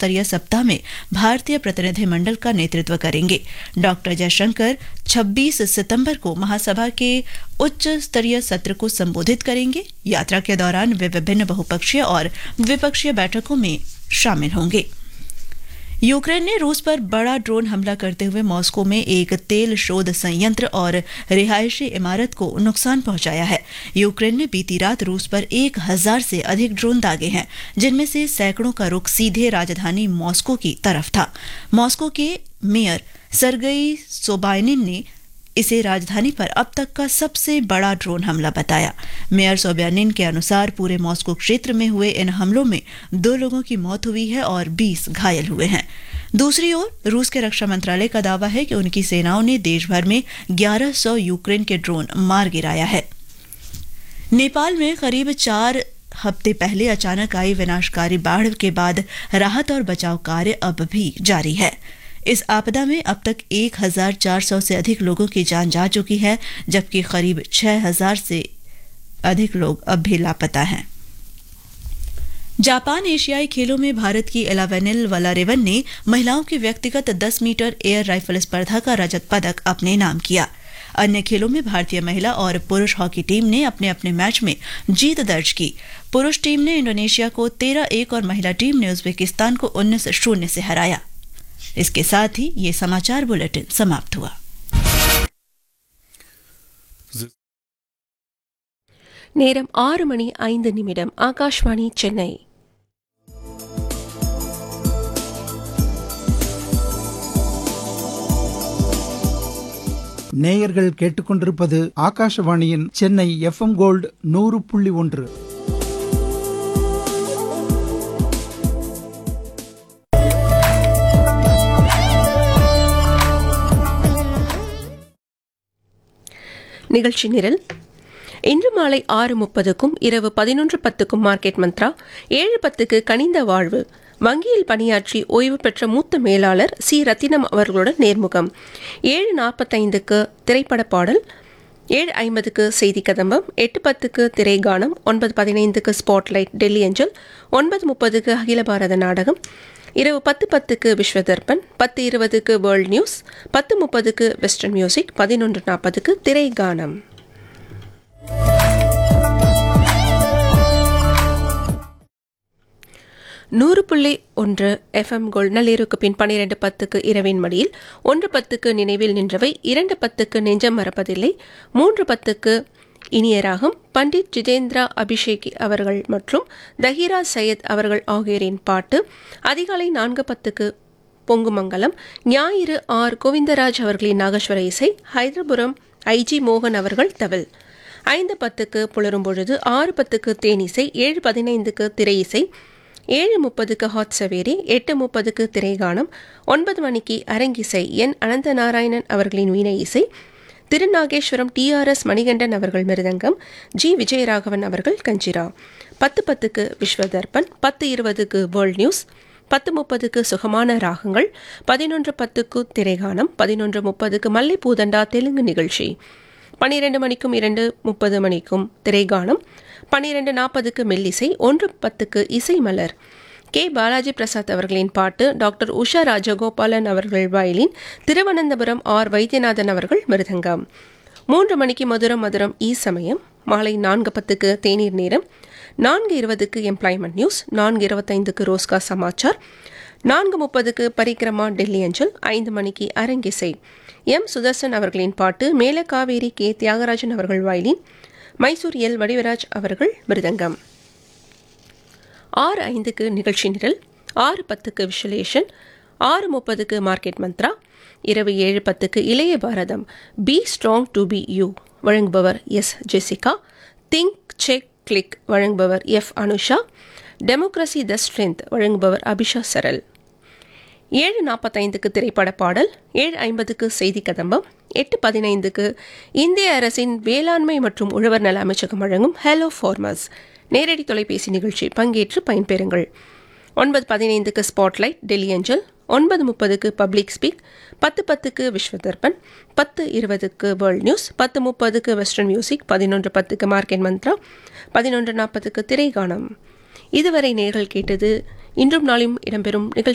स्तरीय सप्ताह में भारतीय प्रतिनिधिमंडल का नेतृत्व करेंगे। डॉक्टर जयशंकर 26 सितंबर को महासभा के उच्च स्तरीय सत्र को संबोधित करेंगे। यात्रा के दौरान वे विभिन्न बहुपक्षीय और द्विपक्षीय बैठकों में शामिल होंगे। यूक्रेन ने रूस पर बड़ा ड्रोन हमला करते हुए मॉस्को में एक तेल शोध संयंत्र और रिहायशी इमारत को नुकसान पहुंचाया है। यूक्रेन ने बीती रात रूस पर 1000 से अधिक ड्रोन दागे हैं, जिनमें से सैकड़ों का रुख सीधे राजधानी मॉस्को की तरफ था। मॉस्को के मेयर सर्गेई सोबायनिन ने इसे राजधानी पर अब तक का सबसे बड़ा ड्रोन हमला बताया। मेयर सोबायनिन के अनुसार पूरे मॉस्को क्षेत्र में हुए इन हमलों में 2 लोगों की मौत हुई है और 20 घायल हुए हैं। दूसरी ओर रूस के रक्षा मंत्रालय का दावा है कि उनकी सेनाओं ने देश भर में 1100 यूक्रेन के ड्रोन मार गिराया है। नेपाल में करीब 4 हफ्ते पहले अचानक आई विनाशकारी बाढ़ के बाद राहत और बचाव कार्य अब भी जारी है। इस आपदा में अब तक 1400 से अधिक लोगों की जान जा चुकी है, जबकि करीब 6000 से अधिक लोग अब भी लापता हैं। जापान एशियाई खेलों में भारत की एलावेनिल वलारिवन ने महिलाओं की व्यक्तिगत 10 मीटर एयर राइफल स्पर्धा का रजत पदक अपने नाम किया। अन्य खेलों में भारतीय महिला और पुरुष हॉकी टीम ने अपने अपने मैच में जीत दर्ज की। पुरुष टीम ने इंडोनेशिया को 13-1 और महिला टीम ने उज्बेकिस्तान को 19-0 से हराया। इसके साथ ही ये समाचार बुलेटिन समाप्त हुआ। நேரம் 6:05 ஆகாஷ்வாணி சென்னை. நேயர்கள் கேட்டுக்கொண்டிருப்பது ஆகாஷவாணியின் சென்னை FM கோல்டு 100.1. நிகழ்ச்சி நிரல் இன்று மாலை 6:30க்கும் இரவு 11:10க்கும் மார்க்கெட் மந்த்ரா, 7:10க்கு கனிந்த வாழ்வு, வங்கியில் பணியாற்றி ஓய்வு பெற்ற மூத்த மேலாளர் சி ரத்தினம் அவர்களுடன் நேர்முகம், 7:45க்கு திரைப்பட பாடல், 7:50க்கு செய்தி கதம்பம், 8:10க்கு திரைகானம், 9:15க்கு ஸ்பாட்லைட் டெல்லி அஞ்சல், 9:30க்கு அகில பாரத நாடகம், இரவு 10:10க்கு Vishwa Darpan, 10:20க்கு world news, 10:30க்கு western music, 11:40க்கு திரைகானம். நூறு.1 FM கோல்ட் நள்ளிரவுக்கு பின் 12:10க்கு இரவின் மடியில், 1:10க்கு நினைவில் நின்றவை, 2:10க்கு நெஞ்சம் மறப்பதில்லை, 3:10க்கு இனிய ராகம் பண்டிட் ஜிதேந்திரா அபிஷேகி அவர்கள் மற்றும் தஹீரா சையத் அவர்கள் ஆகியோரின் பாட்டு, அதிகாலை 4:10க்கு பொங்குமங்கலம், ஞாயிறு ஆர் கோவிந்தராஜ் அவர்களின் நாகஸ்வர இசை, ஹைதராபுரம் ஐஜி மோகன் அவர்கள் தவில், 5:10க்கு புலரும் பொழுது, 6:10க்கு தேனிசை, 7:15க்கு திரை இசை, 7:30க்கு ஹாட் சவேரி, 8:30க்கு திரைகானம், 9 மணிக்கு அரங்கிசை என் அனந்த நாராயணன் அவர்களின் வீணை இசை, திருநாகேஸ்வரம் TRS மணிகண்டன் அவர்கள் மிருதங்கம், ஜி விஜயராகவன் அவர்கள் கஞ்சிரா, 10:10க்கு விஸ்வதர்பன், 10:20க்கு வேர்ல்ட் நியூஸ், 10:30க்கு சுகமான ராகங்கள், 11:10க்கு திரைகானம், 11:30க்கு மல்லை பூதண்டா தெலுங்கு நிகழ்ச்சி, 12 மணிக்கும் 2:30 மணிக்கும் திரைகானம், 12:40க்கு மெல்லிசை, 1:10க்கு இசை மலர், கே பாலாஜி பிரசாத் அவர்களின் பாட்டு, டாக்டர் உஷா ராஜகோபாலன் அவர்கள் வயலின், திருவனந்தபுரம் ஆர் வைத்தியநாதன் அவர்கள் மிருதங்கம், 3 மணிக்கு மதுரம் மதுரம் ஈ சமயம், மாலை 4:10க்கு தேநீர் நேரம், 4:20க்கு எம்ப்ளாய்மெண்ட் நியூஸ், 4:25க்கு ரோஸ்கா சமாச்சார், 4:30க்கு பரிக்கிரமா டெல்லி அஞ்சல், 5 மணிக்கு அரங்கிசை எம் சுதர்சன் அவர்களின் பாட்டு, மேலகாவேரி கே தியாகராஜன் அவர்கள் வயலின், மைசூர் எல் வடிவராஜ் அவர்கள் மிருதங்கம். 6:05க்கு நிகழ்ச்சி நிரல், 6:10க்கு விசுலேஷன், 6:30க்கு மார்க்கெட் மந்த்ரா, இரவு 7:10க்கு இளைய பாரதம் be strong to be you வழங்குபவர் S Jessica, think check click வழங்குபவர் F Anusha, democracy the strength வழங்குபவர் அபிஷா சரல். 7:45க்கு திரைப்பட பாடல், 7:50க்கு செய்தி கதம்பம், 8:15க்கு இந்திய அரசின் வேளாண்மை மற்றும் உழவர் நல அமைச்சகம் வழங்கும் ஹலோ ஃபார்மர்ஸ் நேரடி தொலைபேசி நிகழ்ச்சி, பங்கேற்று பயன்பெறுங்கள். 9:15க்கு ஸ்பாட்லைட் டெல்லி அஞ்சல், 9:30க்கு public speak, 10:10க்கு Vishwa Darpan, 10:20க்கு world news, 10:30க்கு western music, 11:10க்கு market Mantra, 11:40க்கு திரைகானம். இதுவரை நேர்கள் கேட்டது இன்றும் நாளையும் இடம்பெறும் நிகழ்ச்சி.